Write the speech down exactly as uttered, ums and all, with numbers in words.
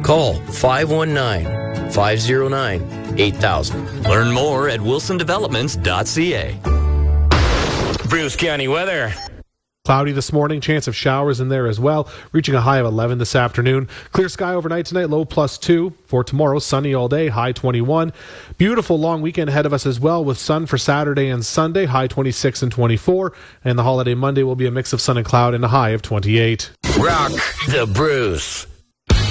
Call five one nine, five zero nine, eight thousand. Learn more at wilson developments dot c a. Bruce County weather. Cloudy this morning, chance of showers in there as well, reaching a high of eleven this afternoon. Clear sky overnight tonight, low plus two. For tomorrow, sunny all day, high twenty-one. Beautiful long weekend ahead of us as well, with sun for Saturday and Sunday, high twenty-six and twenty-four. And the holiday Monday will be a mix of sun and cloud and a high of twenty-eight. Rock the Bruce.